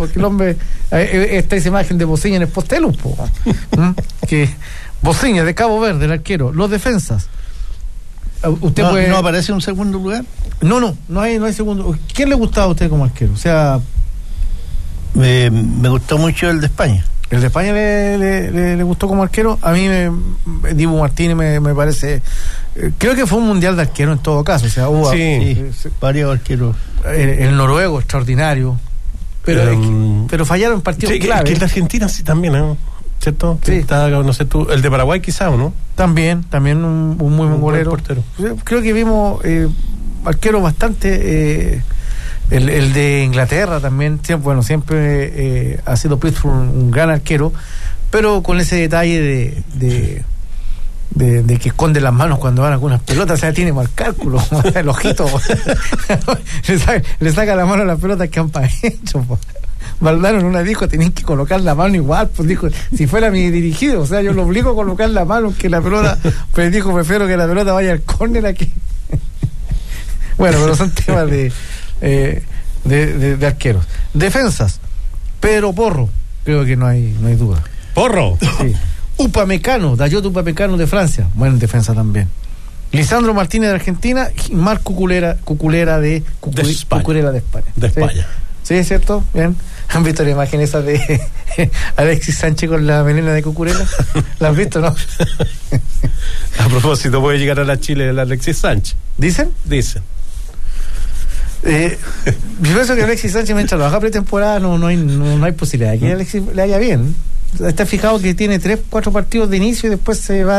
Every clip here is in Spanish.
porque el hombre, esta es imagen de Bociña en el Postelum, que Bociña de Cabo Verde, el arquero. Los defensas. Usted ¿No aparece un segundo lugar? No hay segundo. ¿Quién le gustaba a usted como arquero? O sea, me gustó mucho el de España. ¿El de España le gustó como arquero? A mí Dibu Martínez me parece, creo que fue un mundial de arquero en todo caso, o sea, hubo varios arqueros. El noruego extraordinario, pero fallaron en partidos clave. Que el de Argentina sí también, ¿cierto? Sí. No sé tú, el de Paraguay quizá, ¿o no? También un muy buen golero. Portero. Creo que vimos arqueros bastante. El de Inglaterra también, siempre ha sido Pittsburgh un gran arquero, pero con ese detalle de que esconde las manos cuando van a algunas pelotas, o sea, tiene mal cálculo, el ojito, le saca la mano a las pelotas que han para hecho. Valdano en una dijo, tenían que colocar la mano igual, pues dijo, si fuera mi dirigido, o sea, yo lo obligo a colocar la mano, que la pelota, pues dijo, prefiero que la pelota vaya al córner aquí. Bueno, pero son temas de arqueros. Defensas, Pedro Porro, creo que no hay duda. ¿Porro? Sí. Upamecano, Dayot Upamecano de Francia, buen defensa también. Lisandro Martínez de Argentina y Marc Cucurella de España. Sí, es cierto, bien. ¿Han visto la imagen esa de Alexis Sánchez con la melena de Cucurella? ¿La han visto, no? A propósito, puede llegar a la Chile el Alexis Sánchez. ¿Dicen? Yo pienso que Alexis Sánchez, mientras lo haga pretemporada, no hay posibilidad de que Alexis le haya bien. Está fijado que tiene 3-4 partidos de inicio y después se va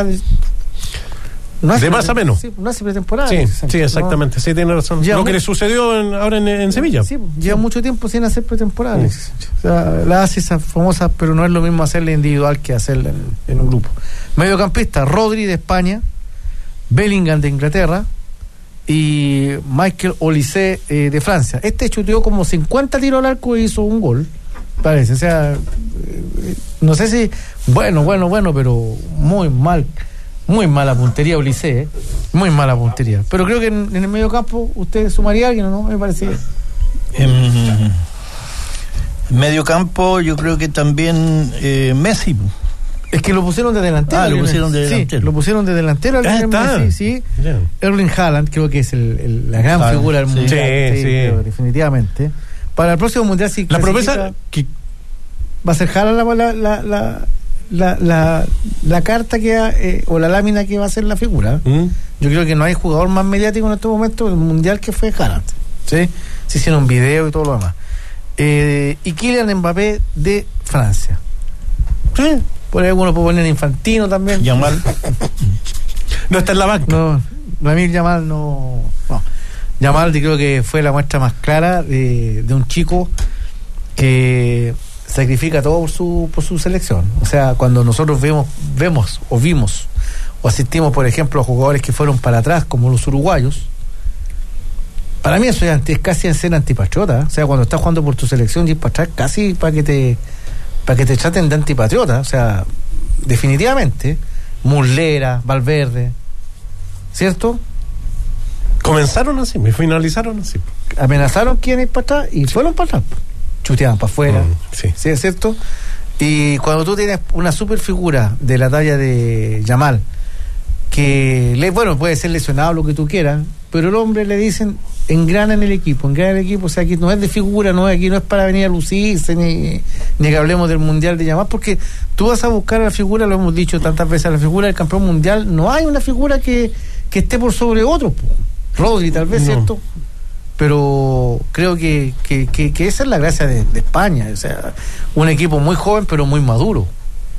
de más a menos. Sí, no hace pretemporada. Sí, exactamente. Sí, tiene razón. Lo que le sucedió ahora en Sevilla. Sí, lleva mucho tiempo sin hacer pretemporada. O sea, la hace esa famosa, pero no es lo mismo hacerla individual que hacerla en un grupo. Mediocampista, Rodri de España, Bellingham de Inglaterra y Michael Olise de Francia. Chuteó como 50 tiros al arco y hizo un gol, parece. O sea, no sé si bueno, pero muy mala puntería Olise, muy mala puntería. Pero creo que en el medio campo usted sumaría a alguien, ¿no? Me parece. En medio campo yo creo que también Messi. Es que lo pusieron de delantero. Lo pusieron de delantero. Sí, lo pusieron de delantero. Sí. Yeah. Erling Haaland creo que es la gran figura del mundial. Sí, creo, definitivamente. Para el próximo mundial sí. La promesa que va a ser Haaland la carta que o la lámina que va a ser la figura. Yo creo que no hay jugador más mediático en estos momentos del mundial que fue Haaland. Sí, se hicieron un video y todo lo demás. Y Kylian Mbappé de Francia. Sí. Por ahí uno puede poner Infantino también. Yamal. No está en la banca. No, Lamine Yamal no. Yamal creo que fue la muestra más clara de un chico que sacrifica todo por su selección. O sea, cuando nosotros vemos o vimos o asistimos, por ejemplo, a jugadores que fueron para atrás, como los uruguayos, para mí eso es casi ser antipatriota. O sea, cuando estás jugando por tu selección y para atrás, casi para que te traten de antipatriota. O sea, definitivamente Muslera, Valverde, ¿cierto? Comenzaron así, me finalizaron así. Amenazaron quién ir para atrás y fueron para atrás. Chuteaban para afuera. Sí, es cierto. Y cuando tú tienes una super figura de la talla de Yamal, que puede ser lesionado, lo que tú quieras, pero el hombre le dicen engrana en el equipo, o sea, aquí no es de figura, aquí no es para venir a lucirse, ni que hablemos del mundial de Yamal, porque tú vas a buscar a la figura, lo hemos dicho tantas veces, a la figura del campeón mundial, no hay una figura que esté por sobre otro, Rodri tal vez, ¿cierto? Pero creo que esa es la gracia de España, o sea, un equipo muy joven pero muy maduro.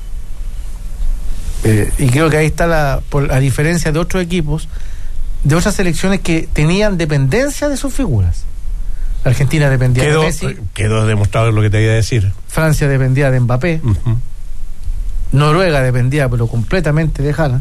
Y creo que ahí está a diferencia de otros equipos, de otras selecciones que tenían dependencia de sus figuras. Argentina dependía de Messi. Quedó demostrado lo que te iba a decir. Francia dependía de Mbappé. Uh-huh. Noruega dependía pero completamente de Haaland.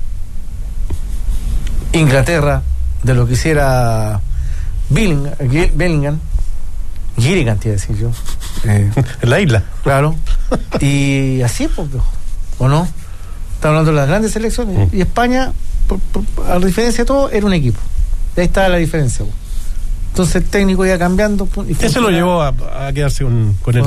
Inglaterra de lo que hiciera Bellingham, Gilligan, te iba a decir yo. En la isla. Claro. Y así, ¿o no? Estamos hablando de las grandes selecciones. Y España, a diferencia de todo, era un equipo. Ahí está la diferencia. Entonces el técnico iba cambiando. ¿Qué se lo llevó a quedarse con el